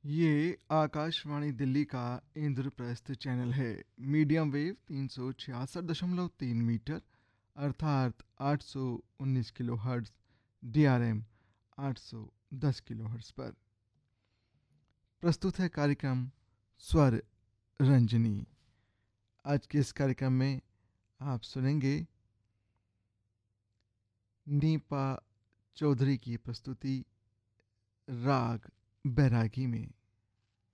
ये आकाशवाणी दिल्ली का इंद्रप्रस्थ चैनल है। मीडियम वेव 366.3 मीटर अर्थात 819 kilo hertz, DRM 810 kilo hertz पर प्रस्तुत है कार्यक्रम स्वर रंजनी। आज के इस कार्यक्रम में आप सुनेंगे नीपा चौधरी की प्रस्तुति राग बैरागी में।